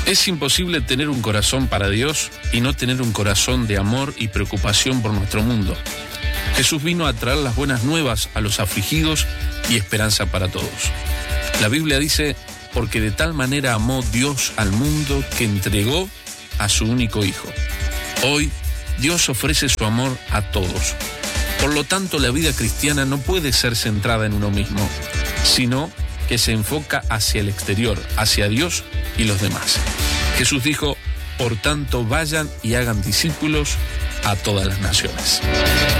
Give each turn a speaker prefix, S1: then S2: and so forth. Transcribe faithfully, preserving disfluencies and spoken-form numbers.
S1: Es imposible tener un corazón para Dios y no tener un corazón de amor y preocupación por nuestro mundo. Jesús vino a traer las buenas nuevas a los afligidos y esperanza para todos. La Biblia dice, porque de tal manera amó Dios al mundo que entregó a su único Hijo. Hoy, Dios ofrece su amor a todos. Por lo tanto, la vida cristiana no puede ser centrada en uno mismo, sino que se enfoca hacia el exterior, hacia Dios y los demás. Jesús dijo, por tanto, vayan y hagan discípulos a todas las naciones.